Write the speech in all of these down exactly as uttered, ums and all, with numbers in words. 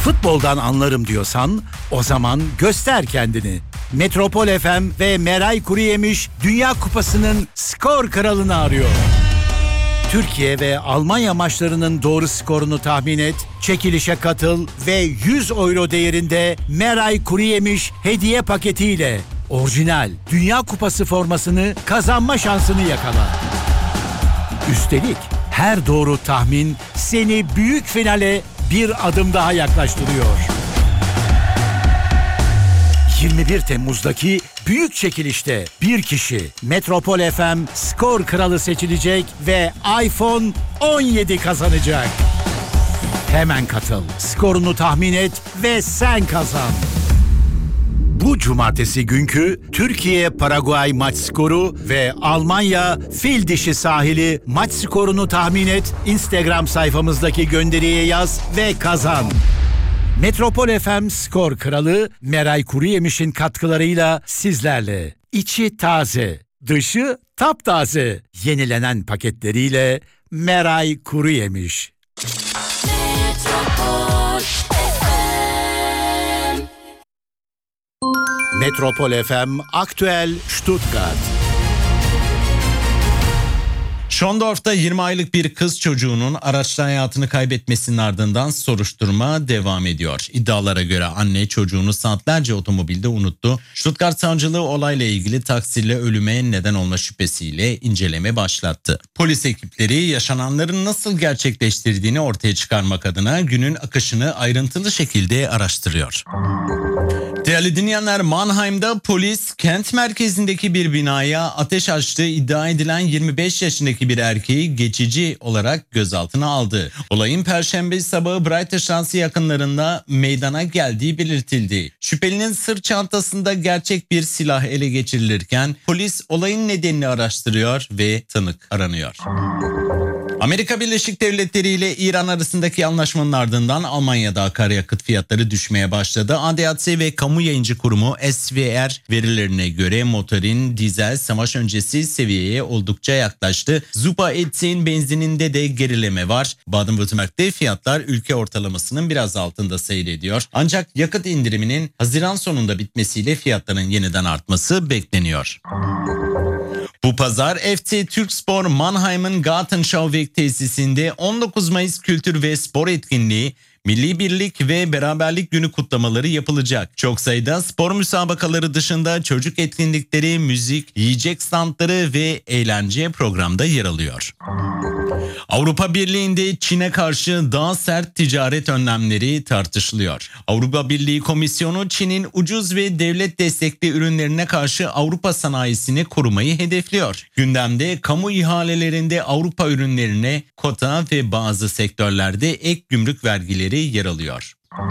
Futboldan anlarım diyorsan o zaman göster kendini. Metropol F M ve Meray Kuruyemiş Dünya Kupası'nın skor kralını arıyor. Türkiye ve Almanya maçlarının doğru skorunu tahmin et, çekilişe katıl ve yüz euro değerinde Meray Kuruyemiş hediye paketiyle orijinal Dünya Kupası formasını kazanma şansını yakala. Üstelik her doğru tahmin seni büyük finale bir adım daha yaklaştırıyor. yirmi bir Temmuz'daki büyük çekilişte bir kişi Metropol F M skor kralı seçilecek ve iPhone on yedi kazanacak. Hemen katıl, skorunu tahmin et ve sen kazan. Bu cumartesi günkü Türkiye-Paraguay maç skoru ve Almanya-Fil-Dişi sahili maç skorunu tahmin et, Instagram sayfamızdaki gönderiye yaz ve kazan. Metropol F M skor kralı Meray Kuruyemiş'in katkılarıyla sizlerle. İçi taze, dışı taptaze. Yenilenen paketleriyle Meray Kuruyemiş. Metropol F M. Metropol F M Aktüel Stuttgart. Schondorf'ta yirmi aylık bir kız çocuğunun araçta hayatını kaybetmesinin ardından soruşturma devam ediyor. İddialara göre anne çocuğunu saatlerce otomobilde unuttu. Stuttgart savcılığı olayla ilgili taksirle ölüme neden olma şüphesiyle inceleme başlattı. Polis ekipleri yaşananların nasıl gerçekleştirdiğini ortaya çıkarmak adına günün akışını ayrıntılı şekilde araştırıyor. Değerli dinleyenler, Mannheim'da polis kent merkezindeki bir binaya ateş açtığı iddia edilen yirmi beş yaşındaki bir erkeği geçici olarak gözaltına aldı. Olayın Perşembe sabahı Breitstraße yakınlarında meydana geldiği belirtildi. Şüphelinin sırt çantasında gerçek bir silah ele geçirilirken polis olayın nedenini araştırıyor ve tanık aranıyor. Amerika Birleşik Devletleri ile İran arasındaki anlaşmanın ardından Almanya'da akaryakıt fiyatları düşmeye başladı. A D A C ve kamu yayıncı kurumu S V R verilerine göre motorin dizel savaş öncesi seviyeye oldukça yaklaştı. Zupa Etz'in benzininde de gerileme var. Baden-Württemberg'de fiyatlar ülke ortalamasının biraz altında seyrediyor. Ancak yakıt indiriminin Haziran sonunda bitmesiyle fiyatların yeniden artması bekleniyor. Bu pazar F C Türkspor Mannheim'ın Gartenschauweg tesisinde on dokuz Mayıs Kültür ve Spor Etkinliği, Milli Birlik ve Beraberlik Günü kutlamaları yapılacak. Çok sayıda spor müsabakaları dışında çocuk etkinlikleri, müzik, yiyecek standları ve eğlence programda yer alıyor. Avrupa Birliği'nde Çin'e karşı daha sert ticaret önlemleri tartışılıyor. Avrupa Birliği Komisyonu Çin'in ucuz ve devlet destekli ürünlerine karşı Avrupa sanayisini korumayı hedefliyor. Gündemde kamu ihalelerinde Avrupa ürünlerine kota ve bazı sektörlerde ek gümrük vergileri yer alıyor.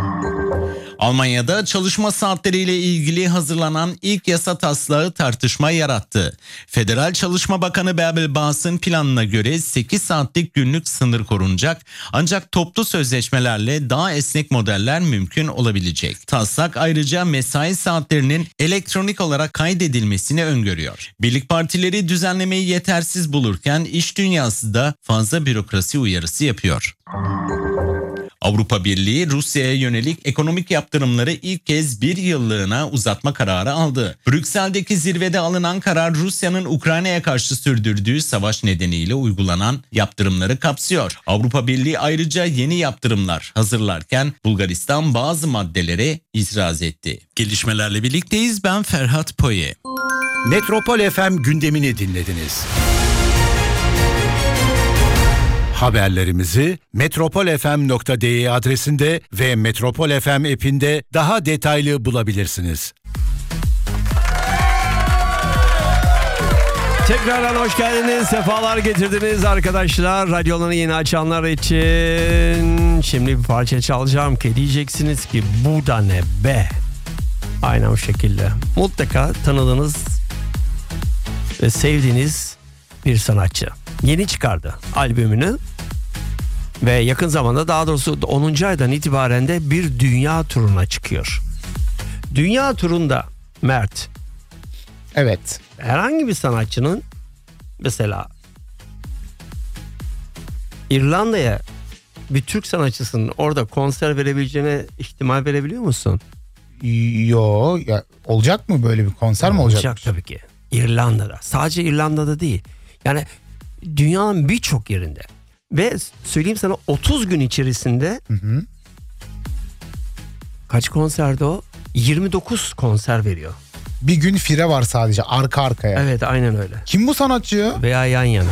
Almanya'da çalışma saatleriyle ilgili hazırlanan ilk yasa taslağı tartışma yarattı. Federal Çalışma Bakanı Bärbel Bas'ın planına göre sekiz saatlik günlük sınır korunacak, ancak toplu sözleşmelerle daha esnek modeller mümkün olabilecek. Taslak ayrıca mesai saatlerinin elektronik olarak kaydedilmesini öngörüyor. Birlik partileri düzenlemeyi yetersiz bulurken iş dünyası da fazla bürokrasi uyarısı yapıyor. Avrupa Birliği Rusya'ya yönelik ekonomik yaptırımları ilk kez bir yıllığına uzatma kararı aldı. Brüksel'deki zirvede alınan karar Rusya'nın Ukrayna'ya karşı sürdürdüğü savaş nedeniyle uygulanan yaptırımları kapsıyor. Avrupa Birliği ayrıca yeni yaptırımlar hazırlarken Bulgaristan bazı maddelere itiraz etti. Gelişmelerle birlikteyiz, ben Ferhat Poye. Metropol F M gündemini dinlediniz. Haberlerimizi metropol f m nokta d e adresinde ve Metropol F M app'inde daha detaylı bulabilirsiniz. Tekrardan hoş geldiniz, sefalar getirdiniz arkadaşlar. Radyolarını yeni açanlar için şimdi bir parça çalacağım ki diyeceksiniz ki bu da ne be? Aynen o şekilde. Mutlaka tanıdığınız ve sevdiğiniz bir sanatçı. Yeni çıkardı albümünü ve yakın zamanda, daha doğrusu onuncu aydan itibaren de bir dünya turuna çıkıyor. Dünya turunda Mert, evet, herhangi bir sanatçının mesela İrlanda'ya bir Türk sanatçısının orada konser verebileceğine ihtimal verebiliyor musun? Yo, ya olacak mı böyle bir konser mi olacak? Olacak tabii ki. İrlanda'da. Sadece İrlanda'da değil. Yani dünyanın birçok yerinde. Ve söyleyeyim sana otuz gün içerisinde Hı hı. kaç konserde o? yirmi dokuz konser veriyor. Bir gün fire var sadece arka arkaya. Evet, aynen öyle. Kim bu sanatçı ya? Veya yan yana.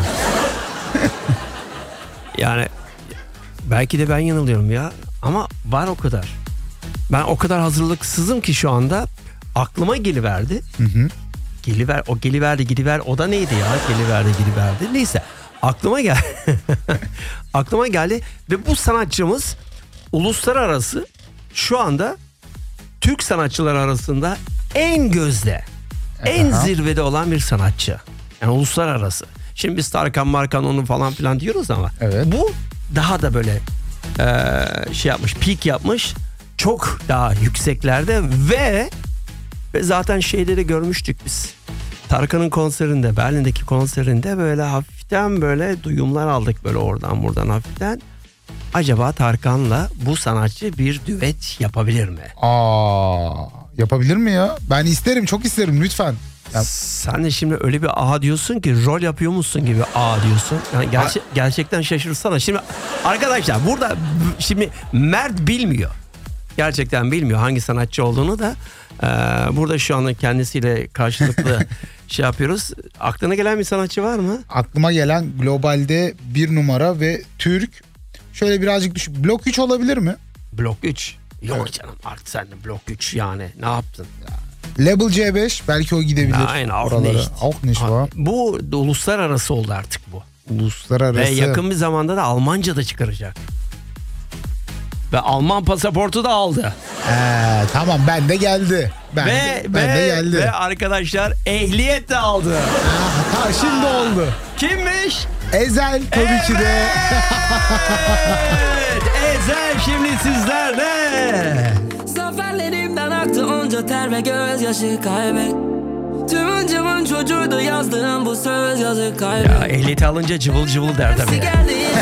Yani belki de ben yanılıyorum ya. Ama var o kadar. Ben o kadar hazırlıksızım ki şu anda aklıma geliverdi. Hı hı. Geliver, o geliverdi gidiver o da neydi ya? Geliverdi gidiverdi. Neyse aklıma gel. aklıma geldi ve bu sanatçımız uluslararası şu anda Türk sanatçılar arasında en gözde, en Aha. zirvede olan bir sanatçı. Yani uluslararası. Şimdi biz Tarkan Markan onu falan filan diyoruz ama Evet. bu daha da böyle e, şey yapmış, peak yapmış. Çok daha yükseklerde ve ve zaten şeyleri görmüştük biz. Tarkan'ın konserinde, Berlin'deki konserinde böyle hafiften böyle duyumlar aldık böyle oradan buradan hafiften. Acaba Tarkan'la bu sanatçı bir düet yapabilir mi? Aa, yapabilir mi ya? Ben isterim, çok isterim lütfen. Ya, Sen de şimdi öyle bir aha diyorsun ki rol yapıyormuşsun gibi aa diyorsun. Yani gerçe- gerçekten şaşırsana. Şimdi arkadaşlar burada b- şimdi Mert bilmiyor. Gerçekten bilmiyor hangi sanatçı olduğunu da. Ee, burada şu anda kendisiyle karşılıklı şey yapıyoruz. Aklına gelen bir sanatçı var mı? aklıma gelen globalde bir numara ve Türk. Şöyle birazcık düşün. Blok üç olabilir mi? Blok üç. Yok Evet. canım artık sen de Blok üç yani ne yaptın? Label C beş belki o gidebilir. Aynen, auch oralara. nicht. Auch nicht var. Bu da uluslararası oldu artık bu. Uluslararası. Ve yakın bir zamanda da Almanca da çıkaracak. Ve Alman pasaportu da aldı. Ee, tamam ben de geldi. Ben, Ve, de, ben ve, de geldi. ve arkadaşlar ehliyet de aldı. Ha, şimdi oldu. Kimmiş? Ezel tabii ki de. Evet, Ezel şimdi sizlerle. Zaferlerimden aktı onca ter ve gözyaşı kaybet. Tüm öncümün çocuğuydu yazdığım bu söz yazı kaybet. Ya ehliyeti alınca cıvıl cıvıl der tabii. Geldi